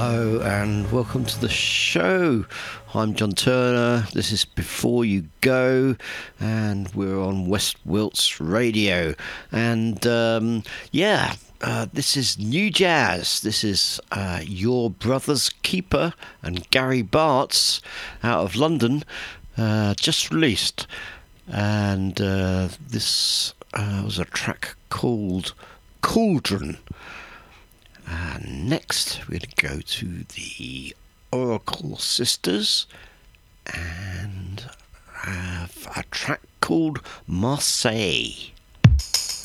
Hello and welcome to the show. I'm John Turner. This is Before You Go, and we're on West Wilts Radio. And this is new jazz. This is Your Brother's Keeper and Gary Bartz out of London, just released. And this was a track called Cauldron. Next, we're going to go to the Oracle Sisters and have a track called Marseille.